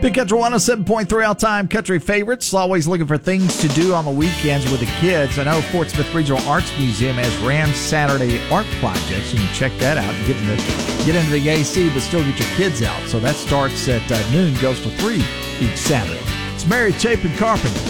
Big Country 107.3 all-time country favorites. Always looking for things to do on the weekends with the kids. I know Fort Smith Regional Arts Museum has Ram Saturday art projects. You can check that out and get into the AC, but still get your kids out. So that starts at noon, goes to 3 each Saturday. It's Mary Chapin Carpenter.